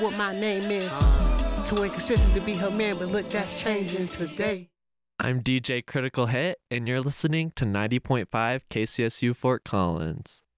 what my name is. Too inconsistent to be her man, but look, that's changing today. I'm DJ Critical Hit, and you're listening to 90.5 KCSU Fort Collins.